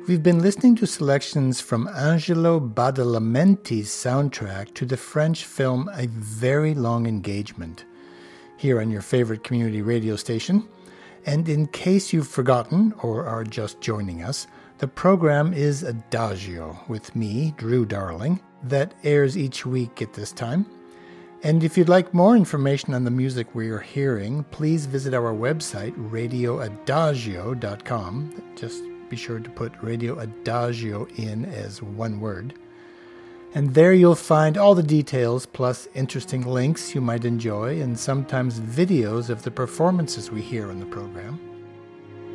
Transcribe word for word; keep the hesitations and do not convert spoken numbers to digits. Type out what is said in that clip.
We've been listening to selections from Angelo Badalamenti's soundtrack to the French film A Very Long Engagement, here on your favorite community radio station. And in case you've forgotten or are just joining us, the program is Adagio with me, Drew Darling, that airs each week at this time. And if you'd like more information on the music we are hearing, please visit our website, radio adagio dot com. Just be sure to put Radio Adagio in as one word. And there you'll find all the details, plus interesting links you might enjoy, and sometimes videos of the performances we hear on the program.